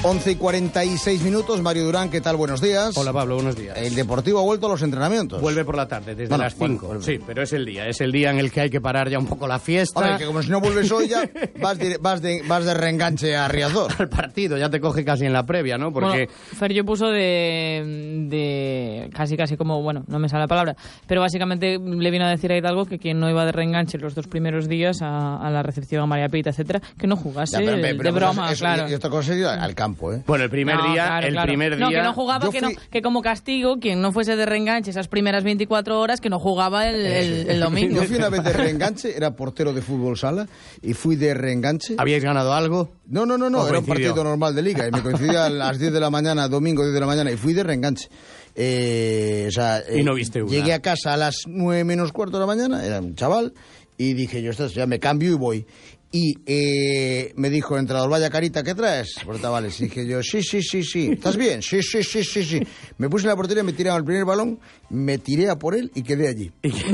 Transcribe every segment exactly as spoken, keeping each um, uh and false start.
once y cuarenta y seis minutos, Mario Durán, ¿qué tal? Buenos días. Hola Pablo, buenos días. El Deportivo ha vuelto a los entrenamientos. Vuelve por la tarde, desde bueno, las cinco. Bueno, sí, pero es el día, es el día en el que hay que parar ya un poco la fiesta. Hombre, que como si no vuelves hoy ya vas de, vas de, vas de reenganche a Riazor. Al partido, ya te coge casi en la previa, ¿no? Porque... Bueno, Fergio puso de, de... casi casi como, bueno, no me sale la palabra, pero básicamente le vino a decir a Hidalgo que quien no iba de reenganche los dos primeros días a, a la recepción a María Pita, etcétera, que no jugase, ya, pero, pero, pero, de broma, eso, claro. Y esto conseguido al campo, ¿eh? Bueno, el primer no, día, claro, el claro. primer día... No, que no jugaba, que, fui... no, que como castigo, quien no fuese de reenganche esas primeras veinticuatro horas, que no jugaba el, el, el domingo. Yo fui una vez de reenganche, era portero de fútbol sala, y fui de reenganche. ¿Habíais ganado algo? No, no, no, no, era un partido normal de liga, y me coincidía a las diez de la mañana, domingo diez de la mañana, y fui de reenganche. Eh, o sea, eh, y no viste una. Llegué a casa a las nueve menos cuarto de la mañana, era un chaval, y dije yo, esto ya me cambio y voy. Y eh, me dijo el entrenador, vaya carita, ¿qué traes? Portavales. Y dije yo, sí, sí, sí, sí. ¿Estás bien? Sí, sí, sí, sí, sí. Me puse en la portería, me tiraron el primer balón, me tiré a por él y quedé allí.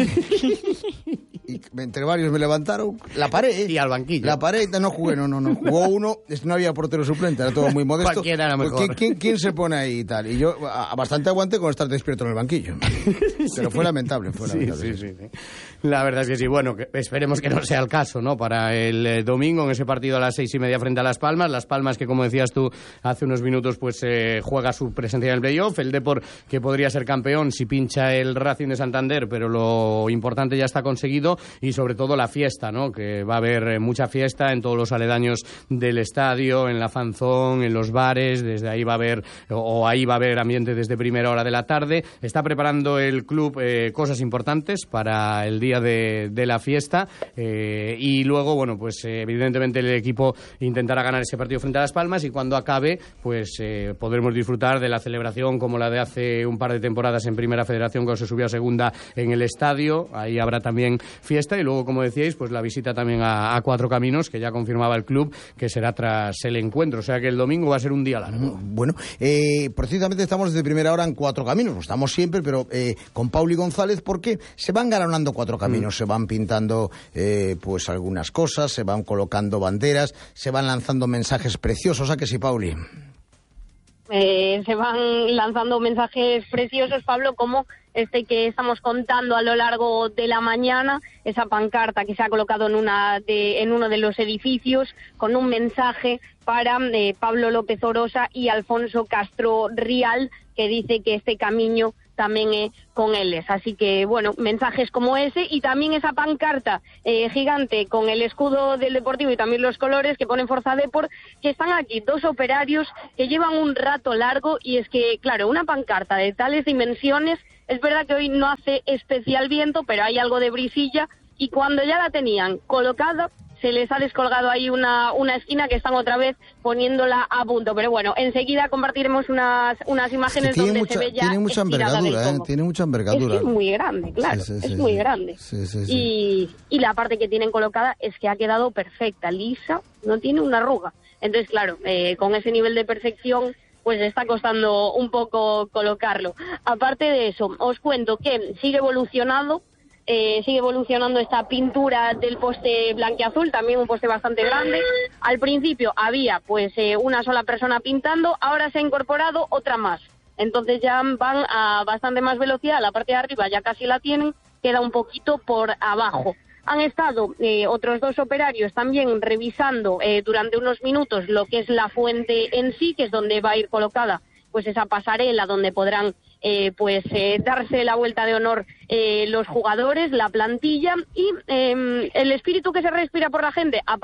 Y entre varios me levantaron, la paré, ¿eh? Y al banquillo. La paré, no jugué, no, no, no. Jugó uno, no había portero suplente, era todo muy modesto. Cualquiera era mejor. ¿Quién, quién, quién se pone ahí y tal? Y yo a, bastante aguanté con estar despierto en el banquillo. Pero fue lamentable, fue lamentable. Sí, sí, sí, sí. La verdad es que sí. Bueno, que esperemos que no sea el caso, ¿no? Para el eh, domingo, en ese partido a las seis y media frente a Las Palmas. Las Palmas que, como decías tú hace unos minutos, pues eh, juega su presencia en el playoff. El Depor que podría ser campeón si pincha el Racing de Santander, pero lo importante ya está conseguido. Y sobre todo la fiesta, ¿no? Que va a haber eh, mucha fiesta en todos los aledaños del estadio, en la fanzón, en los bares. Desde ahí va a haber, o, o ahí va a haber ambiente desde primera hora de la tarde. Está preparando el club eh, cosas importantes para el día de, de la fiesta. Eh, y luego, bueno, pues eh, evidentemente el equipo intentará ganar ese partido frente a Las Palmas y cuando acabe, pues eh, podremos disfrutar de la celebración como la de hace un par de temporadas en Primera Federación cuando se subió a Segunda en el estadio. Ahí habrá también fiesta y luego, como decíais, pues la visita también a, a Cuatro Caminos, que ya confirmaba el club, que será tras el encuentro. O sea que el domingo va a ser un día largo. Bueno, eh, precisamente estamos desde primera hora en Cuatro Caminos, pues estamos siempre, pero eh, con Pauli González, porque se van galanando Cuatro Caminos, mm. se van pintando eh, pues algunas cosas, se van colocando banderas, se van lanzando mensajes preciosos. ¿A que sí, Pauli? Eh, se van lanzando mensajes preciosos, Pablo, como este que estamos contando a lo largo de la mañana, esa pancarta que se ha colocado en una de, en uno de los edificios con un mensaje para eh, Pablo López Orosa y Alfonso Castro Rial, que dice que este camino también es con él. Así que, bueno, mensajes como ese y también esa pancarta eh, gigante con el escudo del Deportivo y también los colores que ponen Forza Depor, que están aquí dos operarios que llevan un rato largo y es que, claro, una pancarta de tales dimensiones, es verdad que hoy no hace especial viento, pero hay algo de brisilla y cuando ya la tenían colocada, se les ha descolgado ahí una, una esquina que están otra vez poniéndola a punto. Pero bueno, enseguida compartiremos unas, unas imágenes es que donde mucha, se ve ya tiene mucha envergadura, ¿eh? Tiene mucha envergadura. Es, que es muy grande, claro, sí, sí, es sí, muy sí. grande. Sí, sí, sí. Y, y la parte que tienen colocada es que ha quedado perfecta, lisa, no tiene una arruga. Entonces, claro, eh, con ese nivel de perfección, pues está costando un poco colocarlo. Aparte de eso, os cuento que sigue evolucionando, Eh, sigue evolucionando esta pintura del poste blanquiazul, también un poste bastante grande. Al principio había pues eh, una sola persona pintando, ahora se ha incorporado otra más. Entonces ya van a bastante más velocidad, la parte de arriba ya casi la tienen, queda un poquito por abajo. Han estado eh, otros dos operarios también revisando eh, durante unos minutos lo que es la fuente en sí, que es donde va a ir colocada pues esa pasarela donde podrán eh, pues eh, darse la vuelta de honor eh, los jugadores, la plantilla y eh, el espíritu que se respira por la gente.